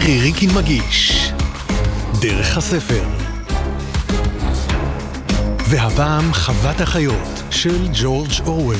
חיריקין מגיש דרך הספר, והפעם חוות החיות של ג'ורג' אורוול.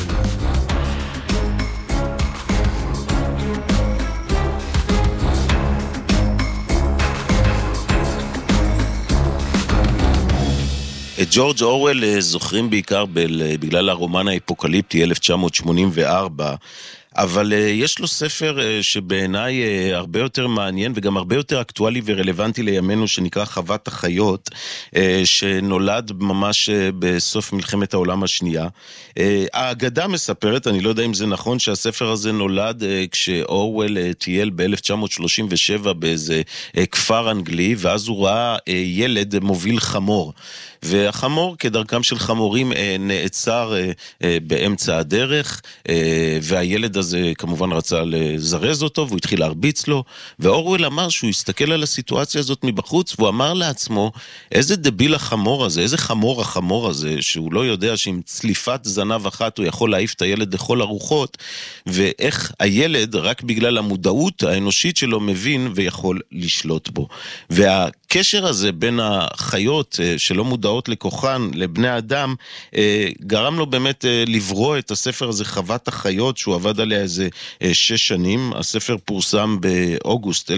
את ג'ורג' אורוול זוכרים בעיקר בגלל הרומן האפוקליפטי 1984, אבל יש לו ספר שבעיניי הרבה יותר מעניין וגם הרבה יותר אקטואלי ורלוונטי לימינו, שנקרא חוות החיות, שנולד ממש בסוף מלחמת העולם השנייה. האגדה מספרת, אני לא יודע אם זה נכון, שהספר הזה נולד כשאורוול טייל ב-1937 באיזה כפר אנגלי, ואז הוא ראה ילד מוביל חמור. והחמור, כדרכם של חמורים, נעצר באמצע הדרך, והילד הזה כמובן רצה לזרז אותו, והוא התחיל להרביץ לו, ואורוול אמר שהוא הסתכל על הסיטואציה הזאת מבחוץ, והוא אמר לעצמו, איזה דביל החמור הזה, איזה חמור החמור הזה, שהוא לא יודע שעם צליפת זנב אחת הוא יכול להעיף את הילד לכל הרוחות, ואיך הילד, רק בגלל המודעות האנושית שלו, מבין ויכול לשלוט בו. והקשר הזה בין החיות שלא מודעות לכוחן, לבני אדם, גרם לו באמת לברוא את הספר הזה, חוות החיות, שהוא עבד עליה איזה 6 שנים. הספר פורסם באוגוסט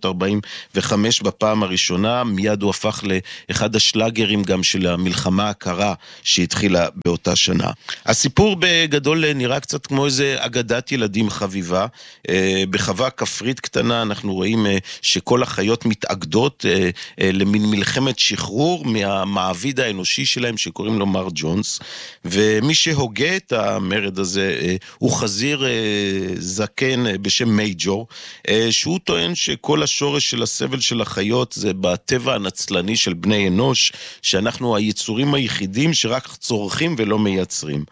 1945 בפעם הראשונה, מיד הוא הפך לאחד השלאגרים גם של המלחמה הקרה שהתחילה באותה שנה. הסיפור בגדול נראה קצת כמו איזה אגדת ילדים חביבה. בחווה כפרית קטנה אנחנו רואים שכל החיות מתאגדות למין מלחמת שחרור מהמעביד האנושי שלהם שקוראים לו מר ג'ונס, ומי שהוגה את המרד הזה הוא חזיר זקן בשם מייג'ור, שהוא טוען שכל השורש של הסבל של החיות זה בטבע הנצלני של בני אנוש, שאנחנו היצורים היחידים שרק צורכים ולא מייצרים.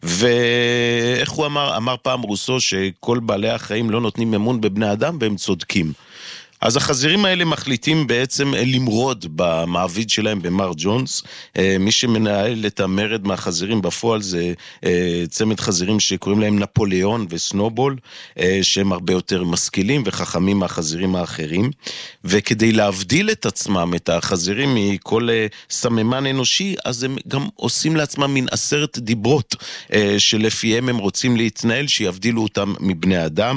ואיך הוא אמר פעם רוסו שכל בעלי החיים לא נותנים אמון בבני אדם והם צודקים. אז החזירים האלה מחליטים בעצם למרוד במעביד שלהם במר ג'ונס. מי שמנהל את המרד מהחזירים בפועל זה צמד חזירים שקוראים להם נפוליאון וסנובול, שהם הרבה יותר משכילים וחכמים מהחזירים האחרים, וכדי להבדיל את עצמם, את החזירים מכל סממן אנושי, אז הם גם עושים לעצמם מין 10 דיברות שלפיהם הם רוצים להתנהל, שיבדילו אותם מבני אדם.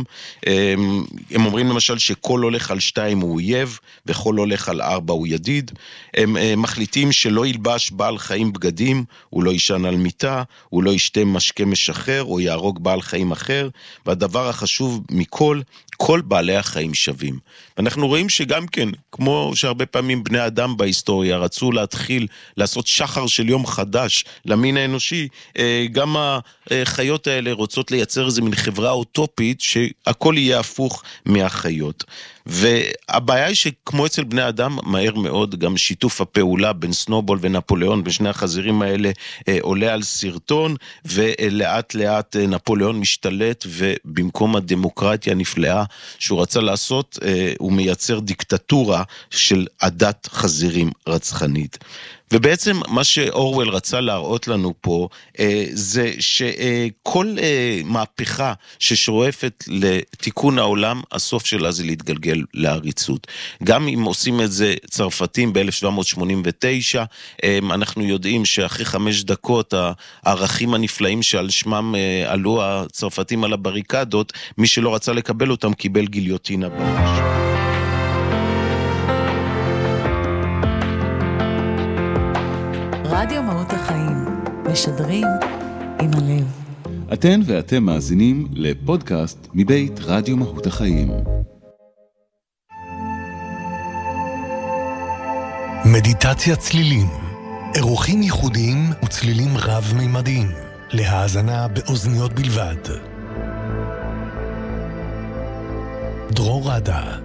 הם אומרים למשל שכל הולך על 2 הוא אויב, וכל הולך על 4 הוא ידיד. הם מחליטים שלא ילבש בעל חיים בגדים, הוא לא ישן על מיטה, הוא לא ישתה משקה משחרר, או יהרוג בעל חיים אחר, והדבר החשוב מכל, כל בעלי החיים שווים. ואנחנו רואים שגם כן, כמו שהרבה פעמים בני אדם בהיסטוריה רצו להתחיל לעשות שחר של יום חדש למין האנושי, גם החיות האלה רוצות לייצר איזה מין חברה אוטופית שהכל יהיה הפוך מהחיות. והבעיה היא שכמו אצל בני אדם, מהר מאוד גם שיתוף הפעולה בין סנובול ונפוליאון, בשני החזירים האלה, עולה על סרטון, ולאט לאט נפוליאון משתלט, ובמקום הדמוקרטיה הנפלאה שהוא רצה לעשות, הוא מייצר דיקטטורה של עדת חזירים רצחנית. ובעצם מה שאורוול רצה להראות לנו פה, זה שכל מהפכה ששואפת לתיקון העולם, הסוף שלה זה להתגלגל לעריצות. גם אם עושים את זה צרפתים ב-1789, אנחנו יודעים שאחרי 5 דקות, הערכים הנפלאים שעל שמם עלו הצרפתים על הבריקדות, מי שלא רצה לקבל אותם קיבל גיליוטינה בראש. רדיו מהות החיים, משדרים עם הלב. אתן ואתם מאזינים לפודקאסט מבית רדיו מהות החיים. מדיטציה צלילים, אירוחים ייחודיים וצלילים רב-מימדיים, להאזנה באוזניות בלבד. דרור רדה.